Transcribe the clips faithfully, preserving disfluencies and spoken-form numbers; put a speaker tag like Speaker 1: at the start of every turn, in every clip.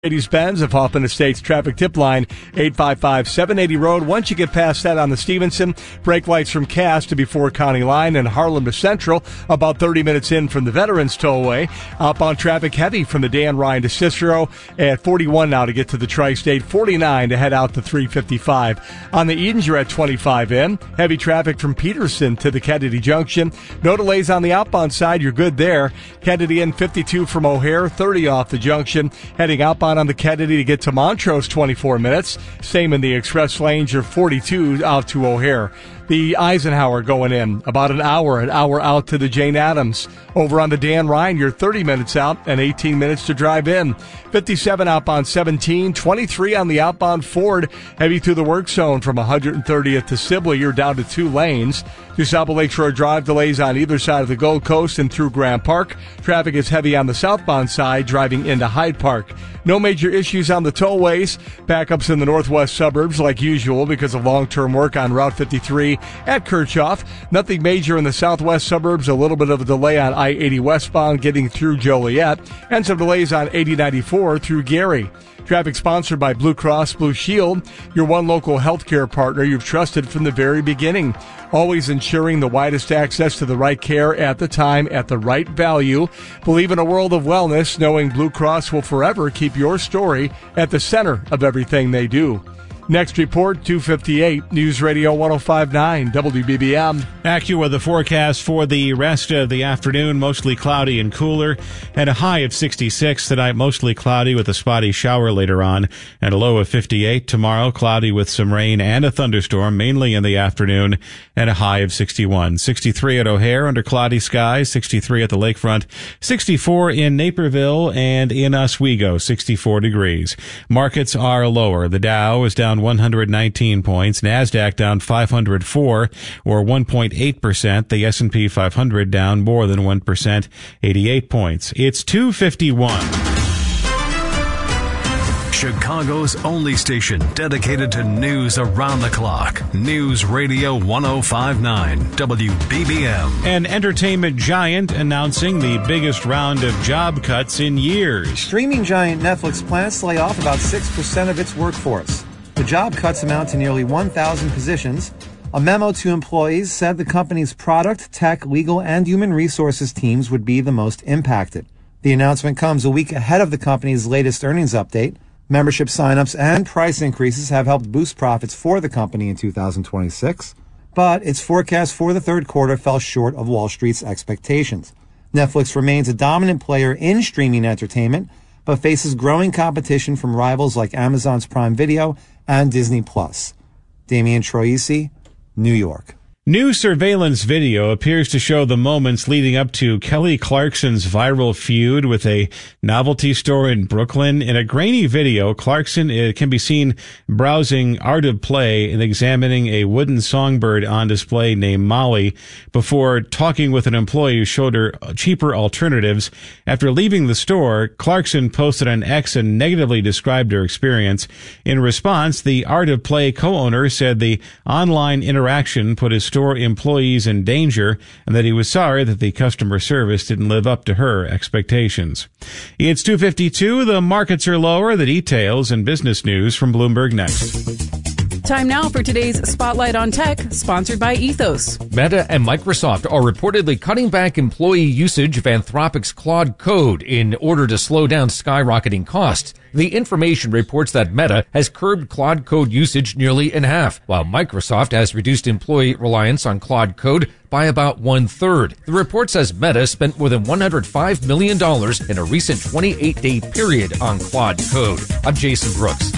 Speaker 1: Mercedes-Benz of Hoffman Estates traffic tip line eight five five, seven eighty road. Once you get past that on the Stevenson, brake lights from Cass to before County Line and Harlem to Central, about thirty minutes in from the Veterans Tollway. Outbound traffic heavy from the Dan Ryan to Cicero at forty-one now to get to the Tri-State, forty-nine to head out to three fifty-five. On the Edens, you're at twenty-five in. Heavy traffic from Peterson to the Kennedy Junction. No delays on the outbound side. You're good there. Kennedy in fifty-two from O'Hare, thirty off the junction. Heading outbound on the Kennedy to get to Montrose, twenty-four minutes. Same in the express lanes. You're forty-two out to O'Hare. The Eisenhower going in about an hour, an hour out to the Jane Addams. Over on the Dan Ryan, you're thirty minutes out and eighteen minutes to drive in. fifty-seven outbound seventeen, twenty-three on the outbound Ford. Heavy through the work zone from one hundred thirtieth to Sibley. You're down to two lanes. Through South Lakeshore Drive, delays on either side of the Gold Coast and through Grant Park. Traffic is heavy on the southbound side, driving into Hyde Park. No major issues on the tollways. Backups in the northwest suburbs like usual because of long-term work on Route fifty-three at Kirchhoff. Nothing major in the southwest suburbs. A little bit of a delay on I eighty westbound getting through Joliet. And some delays on eighty ninety-four through Gary. Traffic sponsored by Blue Cross Blue Shield, your one local healthcare partner you've trusted from the very beginning. Always ensuring the widest access to the right care at the time at the right value. Believe in a world of wellness, knowing Blue Cross will forever keep your story at the center of everything they do. Next report, two fifty-eight, News Radio one oh five point nine, W B B M.
Speaker 2: AccuWeather forecast for the rest of the afternoon, mostly cloudy and cooler, and a high of sixty-six tonight, mostly cloudy with a spotty shower later on, and a low of fifty-eight tomorrow, cloudy with some rain and a thunderstorm, mainly in the afternoon, and a high of sixty-one. sixty-three at O'Hare under cloudy skies, sixty-three at the lakefront, sixty-four in Naperville, and in Oswego, sixty-four degrees. Markets are lower. The Dow is down one hundred nineteen points. NASDAQ down five hundred four, or one point eight percent. The S and P five hundred down more than one percent, eighty-eight points. It's two fifty-one.
Speaker 3: Chicago's only station dedicated to news around the clock. News Radio one oh five point nine, W B B M.
Speaker 2: An entertainment giant announcing the biggest round of job cuts in years.
Speaker 4: Streaming giant Netflix plans to lay off about six percent of its workforce. The job cuts amount to nearly one thousand positions. A memo to employees said the company's product, tech, legal, and human resources teams would be the most impacted. The announcement comes a week ahead of the company's latest earnings update. Membership signups and price increases have helped boost profits for the company in two thousand twenty-six, but its forecast for the third quarter fell short of Wall Street's expectations. Netflix remains a dominant player in streaming entertainment, but faces growing competition from rivals like Amazon's Prime Video and Disney Plus. Damian Troisi, New York.
Speaker 2: New surveillance video appears to show the moments leading up to Kelly Clarkson's viral feud with a novelty store in Brooklyn. In a grainy video, Clarkson uh, can be seen browsing Art of Play and examining a wooden songbird on display named Molly before talking with an employee who showed her cheaper alternatives. After leaving the store, Clarkson posted on X and negatively described her experience. In response, the Art of Play co-owner said the online interaction put his store employees in danger and that he was sorry that the customer service didn't live up to her expectations. It's two fifty-two. The markets are lower. The details and business news from Bloomberg next.
Speaker 5: Time now for today's Spotlight on Tech, sponsored by Ethos.
Speaker 6: Meta and Microsoft are reportedly cutting back employee usage of Anthropic's Claude Code in order to slow down skyrocketing costs. The information reports that Meta has curbed Claude Code usage nearly in half, while Microsoft has reduced employee reliance on Claude Code by about one-third. The report says Meta spent more than one hundred five million dollars in a recent twenty-eight day period on Claude Code. I'm Jason Brooks.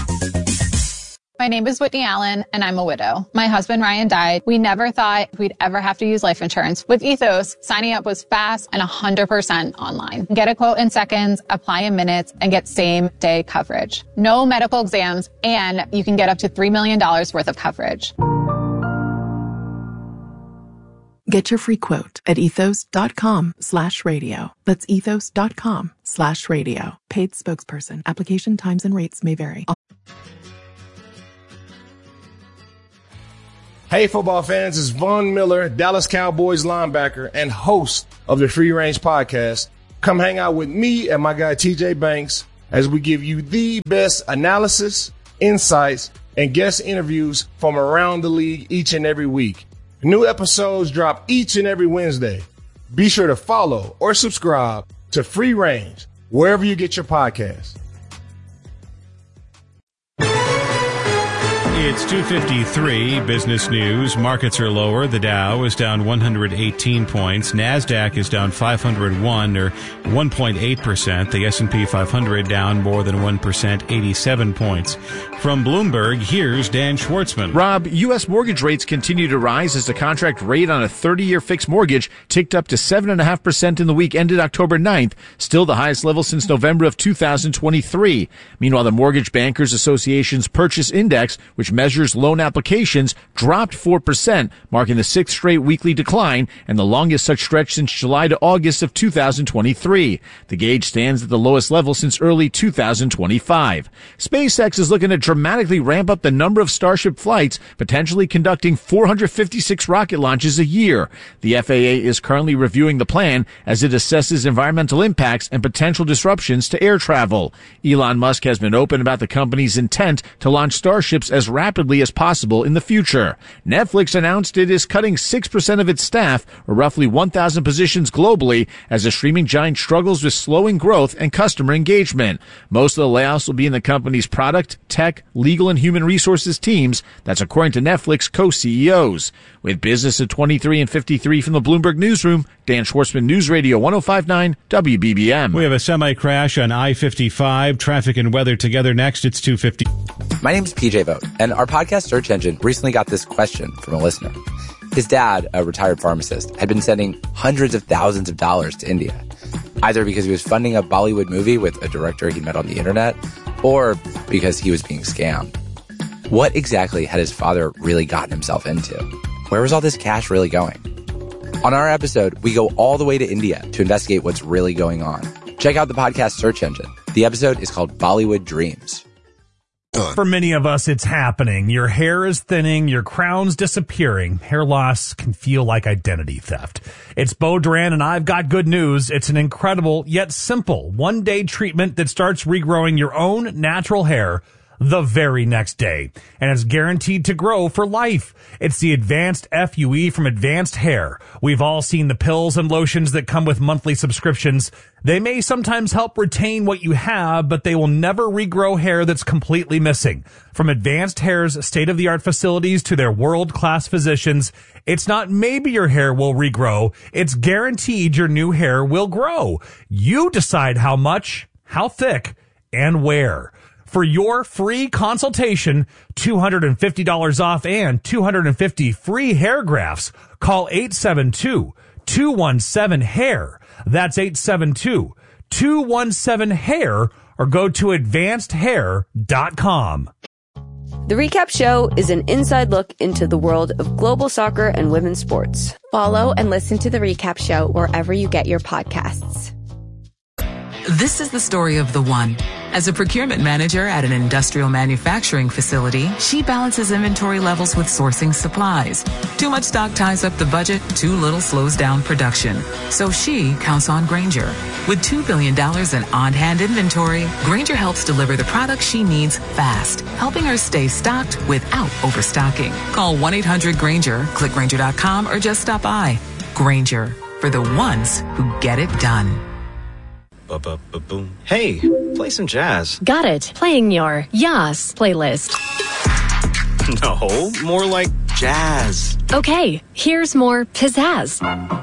Speaker 7: My name is Whitney Allen, and I'm a widow. My husband, Ryan, died. We never thought we'd ever have to use life insurance. With Ethos, signing up was fast and one hundred percent online. Get a quote in seconds, apply in minutes, and get same-day coverage. No medical exams, and you can get up to three million dollars worth of coverage.
Speaker 8: Get your free quote at ethos.com slash radio. That's ethos.com slash radio. Paid spokesperson. Application times and rates may vary.
Speaker 9: Hey, football fans, it's Von Miller, Dallas Cowboys linebacker and host of the Free Range Podcast. Come hang out with me and my guy T J Banks as we give you the best analysis, insights, and guest interviews from around the league each and every week. New episodes drop each and every Wednesday. Be sure to follow or subscribe to Free Range wherever you get your podcasts.
Speaker 2: It's two fifty-three, business news. Markets are lower. The Dow is down one hundred eighteen points. NASDAQ is down five hundred one, or one point eight percent. The S and P five hundred down more than one percent, eighty-seven points. From Bloomberg, here's Dan Schwartzman.
Speaker 10: Rob, U S mortgage rates continue to rise as the contract rate on a thirty-year fixed mortgage ticked up to seven point five percent in the week ended October ninth, still the highest level since November of two thousand twenty-three. Meanwhile, the Mortgage Bankers Association's Purchase Index, which measures loan applications, dropped four percent, marking the sixth straight weekly decline and the longest such stretch since July to August of two thousand twenty-three. The gauge stands at the lowest level since early two thousand twenty-five. SpaceX is looking to dramatically ramp up the number of Starship flights, potentially conducting four hundred fifty-six rocket launches a year. The F A A is currently reviewing the plan as it assesses environmental impacts and potential disruptions to air travel. Elon Musk has been open about the company's intent to launch Starships as rapidly as possible in the future. Netflix announced it is cutting six percent of its staff, or roughly one thousand positions globally, as the streaming giant struggles with slowing growth and customer engagement. Most of the layoffs will be in the company's product, tech, legal, and human resources teams. That's according to Netflix co-C E Os. With business at twenty-three and fifty-three from the Bloomberg Newsroom, Dan Schwartzman, News Radio one oh five point nine W B B M.
Speaker 2: We have a semi-crash on I fifty-five. Traffic and weather together next. It's two fifty.
Speaker 11: My name is P J Vogt, and our podcast search engine recently got this question from a listener. His dad, a retired pharmacist, had been sending hundreds of thousands of dollars to India, either because he was funding a Bollywood movie with a director he met on the internet, or because he was being scammed. What exactly had his father really gotten himself into? Where was all this cash really going? On our episode, we go all the way to India to investigate what's really going on. Check out the podcast search engine. The episode is called Bollywood Dreams.
Speaker 12: For many of us, it's happening. Your hair is thinning, your crown's disappearing. Hair loss can feel like identity theft. It's Beau Duran, and I've got good news. It's an incredible, yet simple, one-day treatment that starts regrowing your own natural hair the very next day, and it's guaranteed to grow for life. It's the Advanced F U E from Advanced Hair. We've all seen the pills and lotions that come with monthly subscriptions. They may sometimes help retain what you have, but they will never regrow hair that's completely missing. From Advanced Hair's state-of-the-art facilities to their world-class physicians, it's not maybe your hair will regrow, it's guaranteed your new hair will grow. You decide how much, how thick, and where. For your free consultation, two hundred fifty dollars off and two hundred fifty free hair grafts, call eight seven two, two one seven, hair. That's eight seven two, two one seven, hair, or go to advanced hair dot com.
Speaker 13: The Recap Show is an inside look into the world of global soccer and women's sports.
Speaker 14: Follow and listen to The Recap Show wherever you get your podcasts.
Speaker 15: This is the story of the one. As a procurement manager at an industrial manufacturing facility, she balances inventory levels with sourcing supplies. Too much stock ties up the budget, too little slows down production. So she counts on Grainger. With two billion dollars in on-hand inventory, Grainger helps deliver the products she needs fast, helping her stay stocked without overstocking. Call one eight hundred Grainger, click Grainger dot com, or just stop by. Grainger, for the ones who get it done.
Speaker 16: Ba-ba-ba-boom. Hey, play some jazz.
Speaker 17: Got it. Playing your Yas playlist.
Speaker 16: No, more like jazz.
Speaker 17: Okay, here's more pizzazz.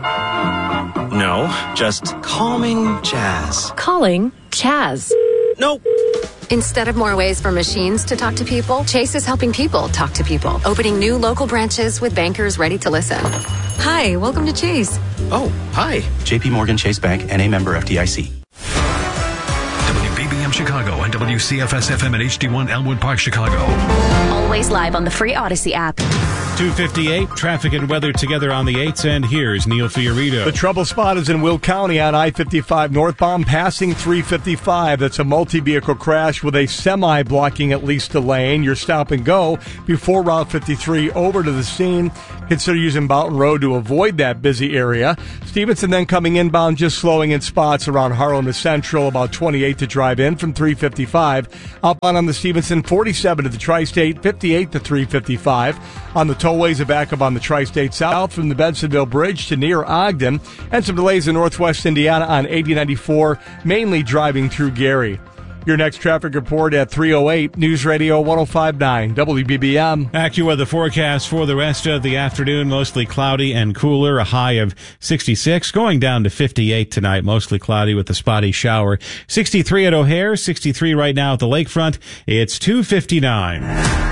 Speaker 16: No, just calming jazz.
Speaker 17: Calling Chaz.
Speaker 16: Nope.
Speaker 18: Instead of more ways for machines to talk to people, Chase is helping people talk to people, opening new local branches with bankers ready to listen. Hi, welcome to Chase.
Speaker 16: Oh, hi. J P Morgan Chase Bank, N A member F D I C.
Speaker 3: W B B M Chicago and W W C F S F M and H D one Elmwood Park, Chicago.
Speaker 14: Always live on the free Odyssey app.
Speaker 2: two fifty-eight, traffic and weather together on the eights, and here's Neil Fiorito.
Speaker 1: The trouble spot is in Will County on I fifty-five northbound, passing three fifty-five. That's a multi-vehicle crash with a semi blocking at least a lane. Your stop and go before Route fifty-three over to the scene. Consider using Mountain Road to avoid that busy area. Stevenson then coming inbound, just slowing in spots around Harlem to Central, about twenty-eight to drive in from three fifty-five. Outbound on the Stevenson, forty-seven to the Tri-State, fifty-eight to three fifty-five. On the tollways, a backup on the Tri-State South from the Bensonville Bridge to near Ogden, and some delays in northwest Indiana on eighty ninety-four, mainly driving through Gary. Your next traffic report at three oh eight, News Radio one oh five point nine, W B B M.
Speaker 2: AccuWeather forecast for the rest of the afternoon, mostly cloudy and cooler, a high of sixty-six, going down to fifty-eight tonight, mostly cloudy with a spotty shower. sixty-three at O'Hare, sixty-three right now at the lakefront. It's two fifty-nine.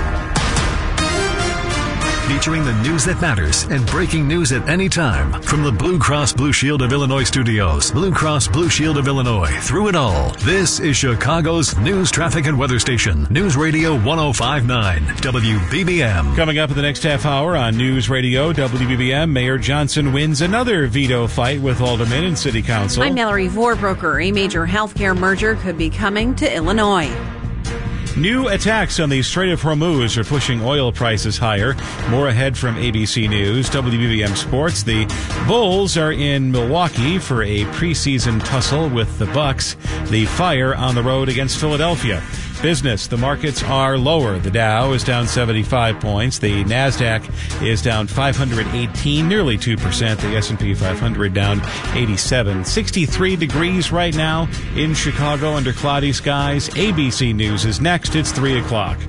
Speaker 3: Featuring the news that matters and breaking news at any time. From the Blue Cross Blue Shield of Illinois studios, Blue Cross Blue Shield of Illinois, through it all. This is Chicago's news, traffic, and weather station. News Radio one oh five point nine, W B B M.
Speaker 2: Coming up in the next half hour on News Radio W B B M, Mayor Johnson wins another veto fight with aldermen and city council.
Speaker 5: I'm Mallory Vorbroker. A major healthcare merger could be coming to Illinois.
Speaker 2: New attacks on the Strait of Hormuz are pushing oil prices higher. More ahead from A B C News, W B B M Sports. The Bulls are in Milwaukee for a preseason tussle with the Bucks. The Fire on the road against Philadelphia. Business, the markets are lower. The Dow is down seventy-five points. The NASDAQ is down five hundred eighteen, nearly two percent. The S and P five hundred down eighty-seven. sixty-three degrees right now in Chicago under cloudy skies. A B C News is next. It's three o'clock.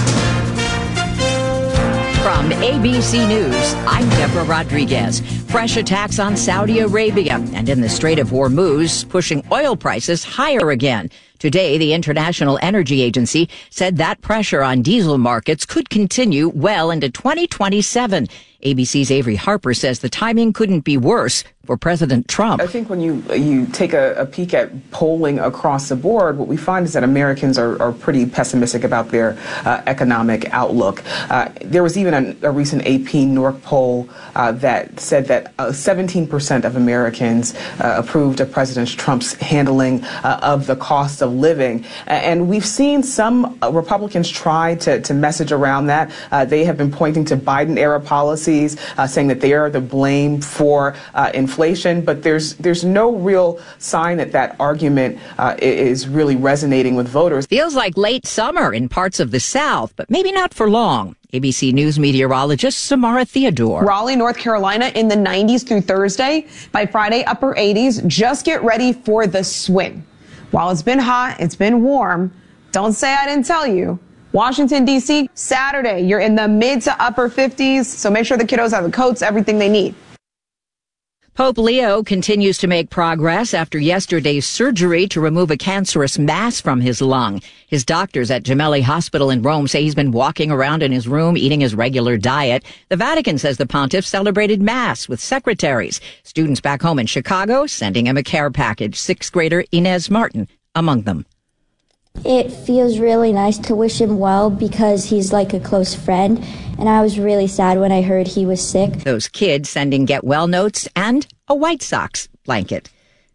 Speaker 19: From A B C News, I'm Deborah Rodriguez. Fresh attacks on Saudi Arabia and in the Strait of Hormuz pushing oil prices higher again. Today, the International Energy Agency said that pressure on diesel markets could continue well into twenty twenty-seven. A B C's Avery Harper says the timing couldn't be worse for President Trump.
Speaker 20: I think when you you take a, a peek at polling across the board, what we find is that Americans are, are pretty pessimistic about their uh, economic outlook. Uh, there was even a, a recent A P North poll uh, that said that uh, seventeen percent of Americans uh, approved of President Trump's handling uh, of the cost of living. And we've seen some uh, Republicans try to, to message around that. Uh, they have been pointing to Biden-era policies, uh, saying that they are the blame for uh, inflation. But there's there's no real sign that that argument uh, is really resonating with voters.
Speaker 19: Feels like late summer in parts of the South, but maybe not for long. A B C News meteorologist Samara Theodore.
Speaker 21: Raleigh, North Carolina in the nineties through Thursday. By Friday, upper eighties. Just get ready for the swing. While it's been hot, it's been warm. Don't say I didn't tell you. Washington, D C, Saturday, you're in the mid to upper fifties. So make sure the kiddos have the coats, everything they need.
Speaker 19: Pope Leo continues to make progress after yesterday's surgery to remove a cancerous mass from his lung. His doctors at Gemelli Hospital in Rome say he's been walking around in his room, eating his regular diet. The Vatican says the pontiff celebrated Mass with secretaries. Students back home in Chicago sending him a care package. Sixth grader Inez Martin among them.
Speaker 22: It feels really nice to wish him well because he's like a close friend, and I was really sad when I heard he was sick.
Speaker 19: Those kids sending get well notes and a White Sox blanket.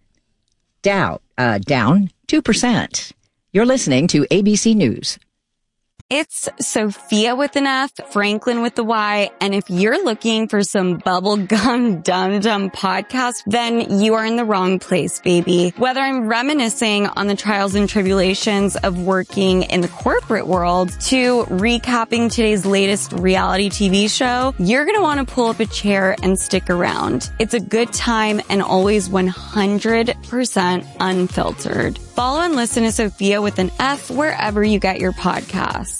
Speaker 19: Dow, uh, down two percent. You're listening to A B C News.
Speaker 23: It's Sophia with an F, Franklin with the Y, and if you're looking for some bubblegum dum-dum podcast, then you are in the wrong place, baby. Whether I'm reminiscing on the trials and tribulations of working in the corporate world to recapping today's latest reality T V show, you're going to want to pull up a chair and stick around. It's a good time and always one hundred percent unfiltered. Follow and listen to Sophia with an F wherever you get your podcasts.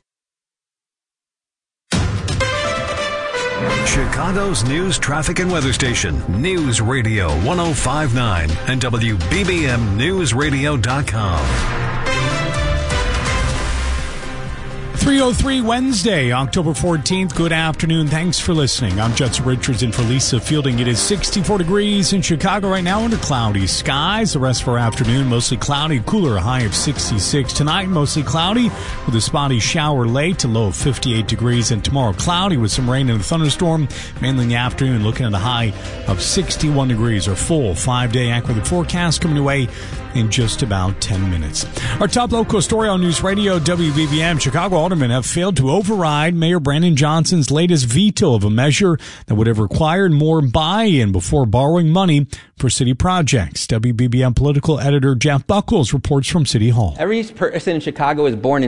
Speaker 3: Chicago's news, traffic, and weather station. News Radio one oh five point nine and W B B M News Radio dot com.
Speaker 4: three oh three Wednesday, October fourteenth. Good afternoon. Thanks for listening. I'm Judson Richards in for Lisa Fielding. It is sixty-four degrees in Chicago right now under cloudy skies. The rest of our afternoon, mostly cloudy, cooler, a high of sixty-six. Tonight, mostly cloudy with a spotty shower late, a low of fifty-eight degrees. And tomorrow, cloudy with some rain and a thunderstorm, mainly in the afternoon, looking at a high of sixty-one degrees. Our full five-day accurate forecast coming your way in just about ten minutes. Our top local story on News Radio W B B M. Chicago aldermen have failed to override Mayor Brandon Johnson's latest veto of a measure that would have required more buy-in before borrowing money for city projects. W B B M political editor Jeff Buckles reports from City Hall.
Speaker 6: Every person in Chicago is born